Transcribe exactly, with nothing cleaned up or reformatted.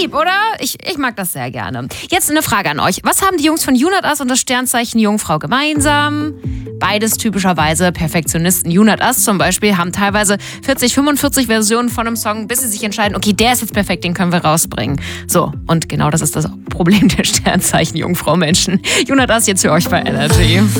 lieb, oder? Ich, ich mag das sehr gerne. Jetzt eine Frage an euch. Was haben die Jungs von Junat As und das Sternzeichen Jungfrau gemeinsam? Beides typischerweise Perfektionisten. Junat As zum Beispiel haben teilweise vierzig, fünfundvierzig Versionen von einem Song, bis sie sich entscheiden, okay, der ist jetzt perfekt, den können wir rausbringen. So, und genau das ist das Problem der Sternzeichen Jungfrau Menschen. Junat As jetzt für euch bei Energy.